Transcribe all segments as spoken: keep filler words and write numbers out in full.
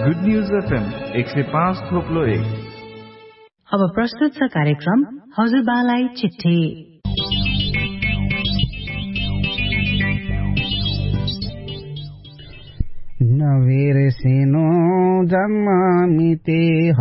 Good news FM एक सय पाँच थोप्लो एक। अब प्रस्तुत छ कार्यक्रम हजुरबालाई चिट्ठी। नबिर्सिनु जन्म मिति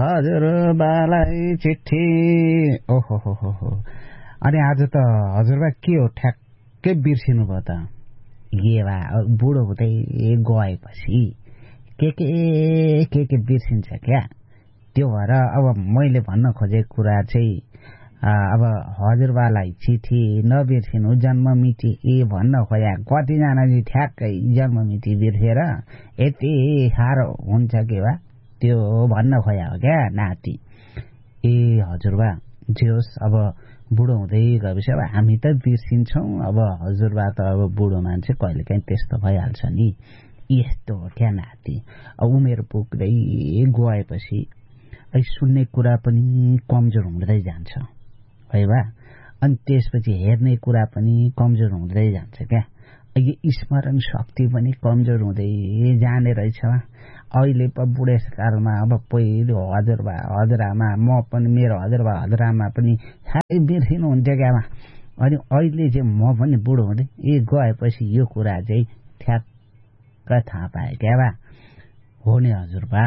हजुरबालाई चिट्ठी। ओहो हो हो हो। अनि आज त हजुरबा के हो ठ्याक्कै बिर्सिनु भयो त। ए बा बुढो हुँदै गएपछि के के के के बिर्सिन्छ क्या। त्यो भएर अब मैले भन्न खोजेको कुरा चाहिँ अब हजुरबालाई चिठी नबिर्सिनु जन्म मिति ए भन्न खोजा। कतिजना चाहिँ ठ्याक्कै जन्म मिति बिर्सेर यति साह्रो हुन्छ के बा त्यो भन्न खोजा हो क्या नाति। ए हजुरबा जे होस् अब बुढो हुँदै गएपछि अब हामी त बिर्सिन्छौँ। अब हजुरबा त अब बुढो मान्छे कहिलेकाहीँ त्यस्तो भइहाल्छ नि। यस्तो हो क्या नाति। अब उमेर पुग्दै गएपछि सुन्ने कुरा पनि कमजोर हुँदै जान्छ है बा। अनि त्यसपछि हेर्ने कुरा पनि कमजोर हुँदै जान्छ क्या। यो स्मरण शक्ति पनि कमजोर हुँदै जाने रहेछ। अहिले पो बुढेसकालमा अब पहिलो हजुरबा हजुरआमा म पनि मेरो हजुरबा हजुरआमा पनि साह्रै बिर्सिनु हुन्थ्यो क्या। अनि अहिले चाहिँ म पनि बुढो हुँदै ए गएपछि यो कुरा चाहिँ ठ्याक्क थाहा पाएँ क्या बा। हो नि हजुरबा।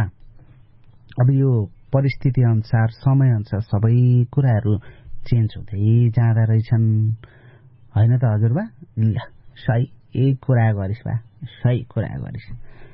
अब यो परिस्थिति अनुसार समय अनुसार सबै कुराहरू चेन्ज हुँदै जाँदा रहेछन् होइन त हजुरबा। ल सही यही कुरा गरिस् बा, सही कुरा गरिस्।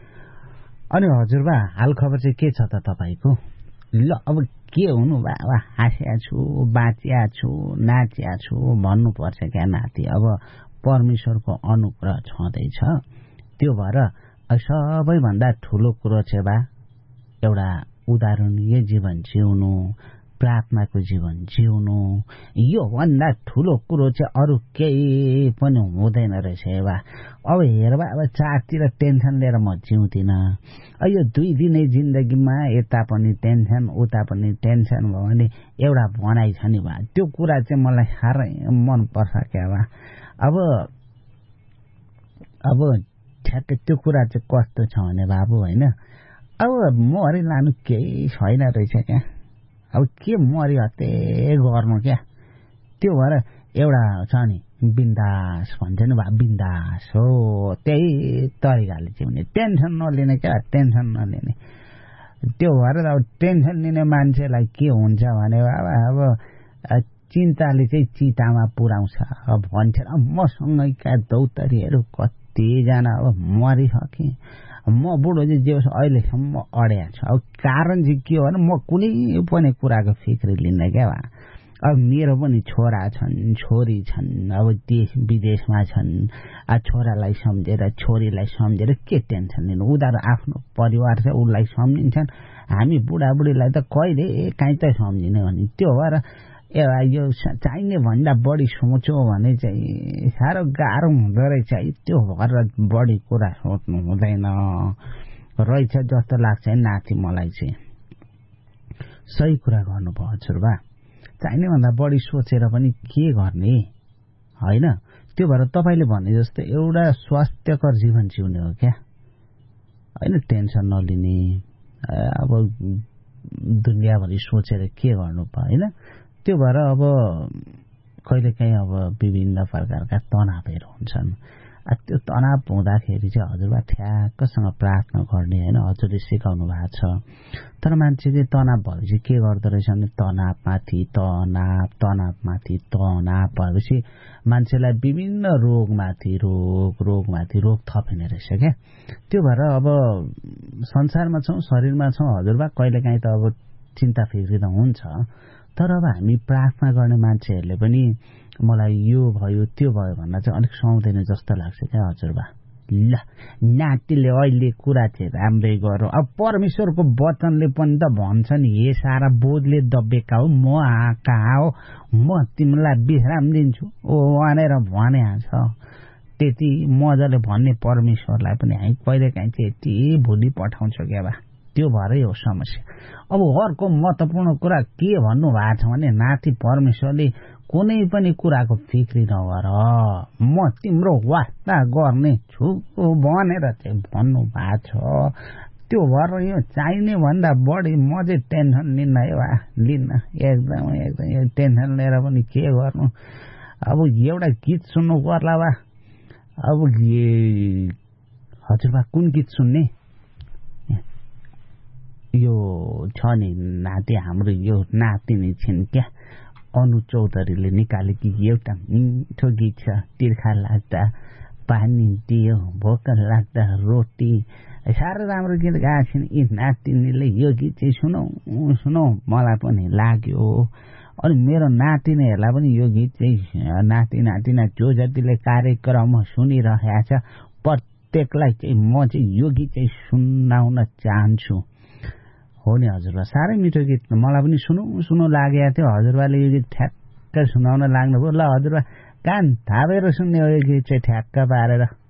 अनि हजुरबा हाल खबर चाहिँ के छ त तपाईँको। ल अब के हुनु बा अब हाँस्या छु बाँचिया छु नाचिया छु भन्नुपर्छ क्या नाति। अब परमेश्वरको अनुग्रह छँदैछ। त्यो भएर सबैभन्दा ठुलो कुरो चाहिँ बा एउटा उदाहरणीय जीवन जिउनु, प्रार्थनाको जीवन जिउनु। यो भन्दा ठुलो कुरो चाहिँ अरू केही पनि हुँदैन रहेछ बा। अब हेर बा अब चारतिर टेन्सन लिएर म जिउँदिनँ। यो दुई दिने जिन्दगीमा यता पनि टेन्सन उता पनि टेन्सन भयो भने एउटा भनाइ छ नि बा। त्यो कुरा चाहिँ मलाई साह्रै मनपर्छ क्या बा। अब अब ठ्याक्कै त्यो कुरा चाहिँ कस्तो छ भने बाबु होइन अब मरि लानु केही छैन रहेछ क्या। अब के मरि हत्ते गर्नु क्या। त्यो भएर एउटा छ नि बिन्दास भन्छ नि बा बिन्दास हो त्यही तरिकाले जिउने टेन्सन नलिने क्या टेन्सन नलिने। त्यो भएर अब टेन्सन लिने मान्छेलाई के हुन्छ भने अब चिन्ताले चाहिँ चितामा पुर्याउँछ भन्छ। मसँगैका दौतरीहरू कतिजना अब मरिसके म बुढो चाहिँ जे होस् अहिलेसम्म अड्या छ। अब कारण चाहिँ के हो भने म कुनै पनि कुराको फिक्री लिन्न क्या। अब मेरो पनि छोरा छन् छोरी छन् अब देश विदेशमा छन्। छोरालाई सम्झेर छोरीलाई सम्झेर के टेन्सन लिनु। उनीहरू आफ्नो परिवार छ उसलाई सम्झिन्छन्। हामी बुढाबुढीलाई त कहिले काहीँ त सम्झिने भने त्यो भएर यो चाहिने भन्दा बढी सोच्यो भने चाहिँ साह्रो गाह्रो हुँदो रहेछ। त्यो भएर बढी कुरा सोच्नु हुँदैन रहेछ जस्तो लाग्छ नाति मलाई चाहिँ। सही कुरा गर्नुभयो हजुरबा। चाहिने भन्दा बढी सोचेर पनि के गर्ने होइन। त्यो भएर तपाईँले भने जस्तो एउटा स्वास्थ्यकर जीवन जिउने हो क्या होइन। टेन्सन नलिने अब दुनियाँभरि सोचेर के गर्नु भयो होइन। त्यो भएर अब कहिलेकाहीँ अब विभिन्न प्रकारका तनावहरू हुन्छन्। त्यो तनाव हुँदाखेरि चाहिँ हजुरबा ठ्याक्कसँग प्रार्थना गर्ने होइन हजुरले सिकाउनु भएको छ। तर मान्छे चाहिँ तनाव भएपछि के गर्दो रहेछ भने तनावमाथि तनाव तनावमाथि तनाव भएपछि मान्छेलाई विभिन्न रोगमाथि रोग रोगमाथि रोग थपिने रहेछ क्या। त्यो भएर अब संसारमा छौँ शरीरमा छौँ हजुरबा कहिलेकाहीँ त अब चिन्ता फिक्री त हुन्छ। तर अब हामी प्रार्थना गर्ने मान्छेहरूले पनि मलाई यो भयो त्यो भयो भन्न चाहिँ अलिक सुहाउँदैन जस्तो लाग्छ क्या हजुरबा। ल नातिले अहिले कुरा चाहिँ राम्रै गरौँ। अब परमेश्वरको वचनले पनि त भन्छ नि हे सारा बोधले दबेका हो म कहाँ हो म तिमीलाई विश्राम दिन्छु ओ भनेर भने छ। त्यति मजाले भन्ने परमेश्वरलाई पनि हामी कहिलेकाहीँ चाहिँ यति भोलि पठाउँछ क्या बा। त्यो भएरै हो समस्या। अब अर्को महत्त्वपूर्ण कुरा के भन्नु भएको छ भने नाति परमेश्वरले कुनै पनि कुराको फिक्री नगर म तिम्रो वास्ता गर्ने छु भनेर चाहिँ भन्नु भएको छ। त्यो भएर यो चाहिने भन्दा बढी म चाहिँ टेन्सन लिन्न है वा लिन्न एकदमै एकदम टेन्सन लिएर पनि के गर्नु अब एउटा गीत सुन्नु पर्ला वा अब हजुरबा कुन गीत सुन्ने यो छ नि नाति हाम्रो यो नातिनी छिन् क्या अनु चौधरीले निकालेकी एउटा मिठो गीत छ तिर्खा लाग्दा पानी दियो भोक लाग्दा रोटी साह्रै राम्रो गीत गाएको छिन् यी नातिनीले यो गीत चाहिँ सुनौ सुनौ मलाई पनि लाग्यो अनि मेरो नातिनीहरूलाई पनि यो गीत चाहिँ नाति नातिना जो जतिले कार्यक्रम सुनिरहेको छ प्रत्येकलाई चाहिँ म चाहिँ यो गीत चाहिँ सुनाउन चाहन्छु हो नि हजुरबा साह्रै मिठो गीत मलाई पनि सुनौ सुनौ लागेको थियो हजुरबाले यो गीत ठ्याक्क सुनाउन लाग्नुभयो ल हजुरबा कान थापेर सुन्ने हो यो गीत चाहिँ ठ्याक्क पारेर